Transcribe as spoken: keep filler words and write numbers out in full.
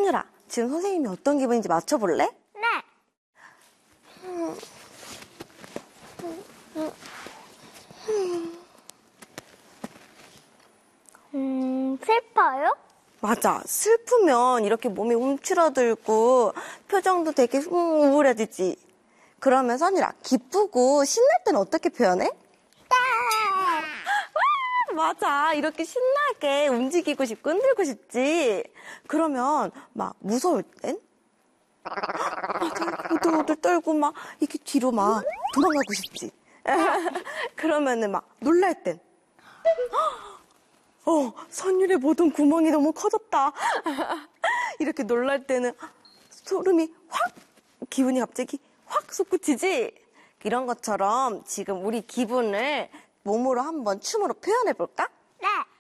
선율아, 지금 선생님이 어떤 기분인지 맞춰볼래? 네. 음, 음, 슬퍼요? 맞아. 슬프면 이렇게 몸이 움츠러들고 표정도 되게 음, 우울해지지. 그러면 선율아, 기쁘고 신날 때는 어떻게 표현해? 맞아. 이렇게 신나게 움직이고 싶고 흔들고 싶지. 그러면 막 무서울 땐? 막 오들오들 떨고 막 이렇게 뒤로 막 도망가고 싶지. 그러면은 막 놀랄 땐? 어, 선율의 모든 구멍이 너무 커졌다. 이렇게 놀랄 때는 소름이 확, 기분이 갑자기 확 솟구치지? 이런 것처럼 지금 우리 기분을 몸으로 한번 춤으로 표현해 볼까? 네.